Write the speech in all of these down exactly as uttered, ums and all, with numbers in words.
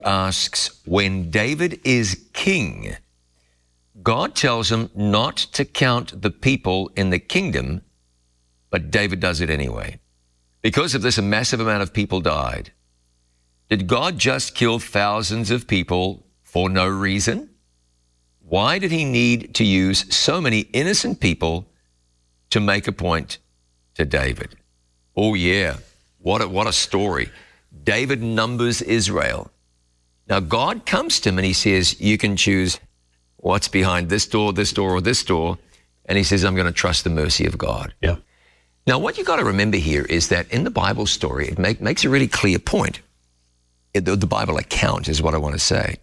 asks, when David is king, God tells him not to count the people in the kingdom, but David does it anyway. Because of this, a massive amount of people died. Did God just kill thousands of people for no reason? Why did he need to use so many innocent people to make a point to David? Oh yeah, what a, what a story. David numbers Israel. Now God comes to him and he says, you can choose what's behind this door, this door, or this door. And he says, I'm going to trust the mercy of God. Yeah. Now, what you got to remember here is that in the Bible story, it make, makes a really clear point. It, the, the Bible account is what I want to say.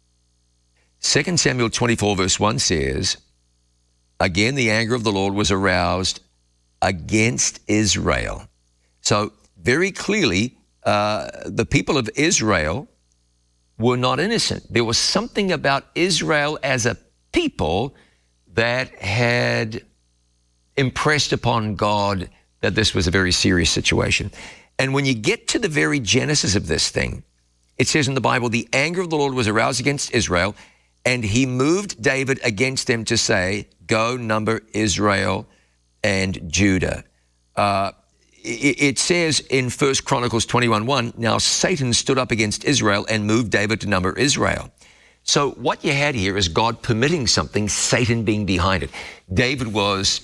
Second Samuel twenty-four verse one says, again, the anger of the Lord was aroused against Israel. So very clearly, uh, the people of Israel were not innocent. There was something about Israel as a people that had impressed upon God that this was a very serious situation. And when you get to the very genesis of this thing, it says in the Bible, the anger of the Lord was aroused against Israel, and he moved David against them to say, go number Israel and Judah. Uh, It says in First Chronicles twenty-one one, now Satan stood up against Israel and moved David to number Israel. So what you had here is God permitting something, Satan being behind it. David was,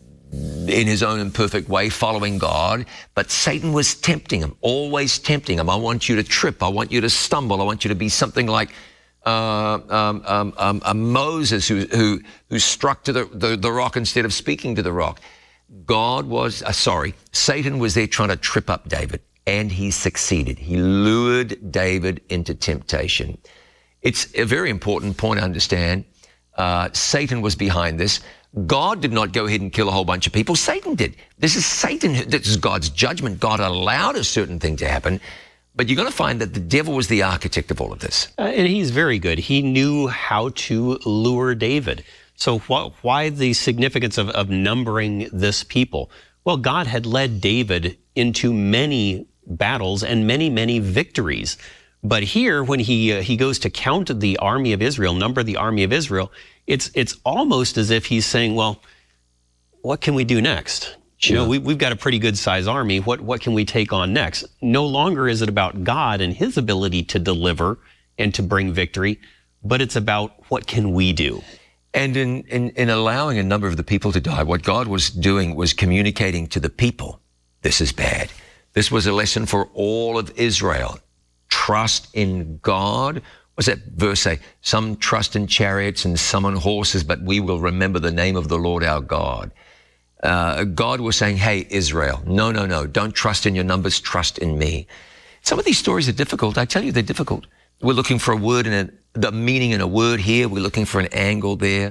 in his own imperfect way, following God, but Satan was tempting him, always tempting him. I want you to trip. I want you to stumble. I want you to be something like uh, um, um, um, a Moses who, who, who struck to the, the, the rock instead of speaking to the rock. God was, uh, sorry, Satan was there trying to trip up David, and he succeeded. He lured David into temptation. It's a very important point to understand. Uh, Satan was behind this. God did not go ahead and kill a whole bunch of people. Satan did. This is Satan. This is God's judgment. God allowed a certain thing to happen. But you're going to find that the devil was the architect of all of this. Uh, and he's very good. He knew how to lure David. So wh why the significance of, of numbering this people? Well, God had led David into many battles and many, many victories. But here, when he uh, he goes to count the army of Israel, number the army of Israel, it's it's almost as if he's saying, well, what can we do next? Sure. You know, we, we've got a pretty good size army. What what can we take on next? No longer is it about God and his ability to deliver and to bring victory, but it's about what can we do? And in, in, in allowing a number of the people to die, what God was doing was communicating to the people, this is bad. This was a lesson for all of Israel. Trust in God. What's that verse say? Some trust in chariots and some on horses, but we will remember the name of the Lord our God. Uh, God was saying, hey, Israel, no, no, no, don't trust in your numbers, trust in me. Some of these stories are difficult. I tell you, they're difficult. We're looking for a word and the meaning in a word here. We're looking for an angle there.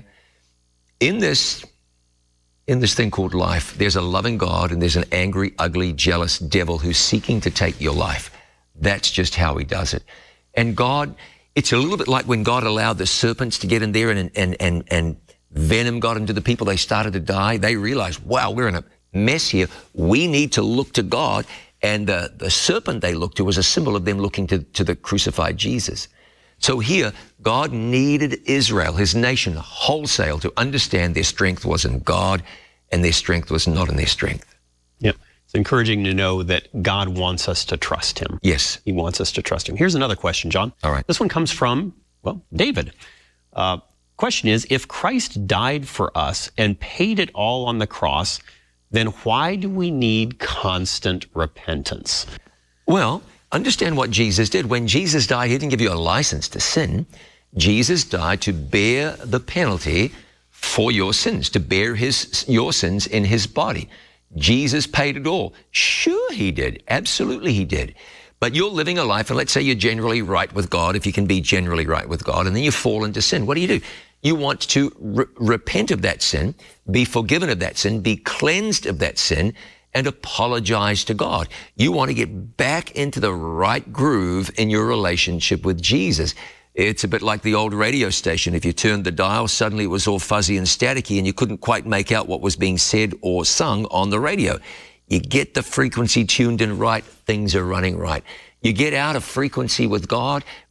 In this, in this thing called life, there's a loving God and there's an angry, ugly, jealous devil who's seeking to take your life. That's just how he does it. And God, it's a little bit like when God allowed the serpents to get in there and, and, and, and venom got into the people. They started to die. They realized, wow, we're in a mess here. We need to look to God. And the, the serpent they looked to was a symbol of them looking to, to the crucified Jesus. So here, God needed Israel, his nation, wholesale to understand their strength was in God and their strength was not in their strength. Yep. It's encouraging to know that God wants us to trust him. Yes. He wants us to trust him. Here's another question, John. All right. This one comes from, well, David. Uh, question is, if Christ died for us and paid it all on the cross, then why do we need constant repentance? Well, understand what Jesus did. When Jesus died, he didn't give you a license to sin. Jesus died to bear the penalty for your sins, to bear his your sins in his body. Jesus paid it all. Sure he did. Absolutely he did. But you're living a life, and let's say you're generally right with God, if you can be generally right with God, and then you fall into sin. What do you do? You want to re repent of that sin, be forgiven of that sin, be cleansed of that sin, and apologize to God. You want to get back into the right groove in your relationship with Jesus. It's a bit like the old radio station. If you turned the dial, suddenly it was all fuzzy and staticky, and you couldn't quite make out what was being said or sung on the radio. You get the frequency tuned in right, things are running right. You get out of frequency with God,